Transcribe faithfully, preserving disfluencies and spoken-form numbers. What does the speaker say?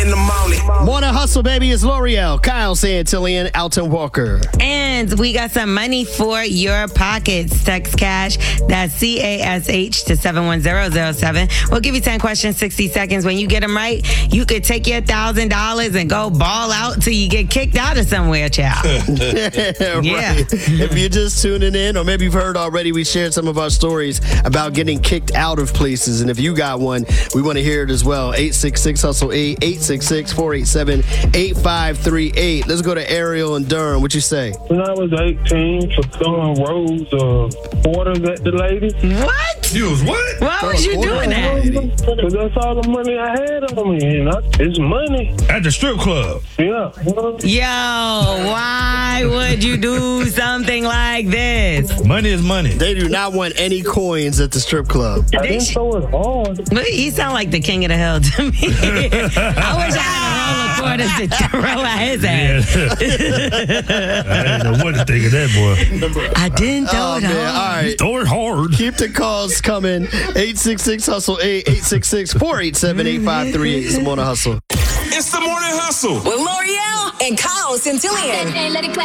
in the morning. Morning Hustle, baby, is L'Oreal, Kyle Santillian, Alton Walker. And we got some money for your pockets. Text cash, that's C A S H to seven one zero zero seven. We'll give you ten questions, sixty seconds. When you get them right, you could take your one thousand dollars and go ball out till you get kicked out of somewhere, child. yeah, Yeah. right. If you're just tuning in, or maybe you've heard already, we shared some of our stories about getting kicked out of places. And if you got one, we want to hear it as well. eight six six hustle eight, eight six six, four eight seven, eight five three eight. Let's go to Ariel and Durham. What you say? When I was eighteen, for throwing rolls of quarters at the ladies. What? You was what? Why was you doing that? Because that's all the money I had on me. You know? It's money. At the strip club. Yeah. Yo, why would you do something like this? Money is money. They do not want any coins at the strip club. I didn't throw it hard. But he sound like the king of the hill to me. I wish I had a roll of quarters to throw at his ass. I didn't know what to think of that, boy. I didn't throw Oh, it man. hard. All right. Throw it hard. Keep the calls coming. eight six six hustle eight, eight six six, four eight seven, eight five three eight. It's the Morning Hustle. It's the morning hustle. With L'Oreal and Kyle Santillian.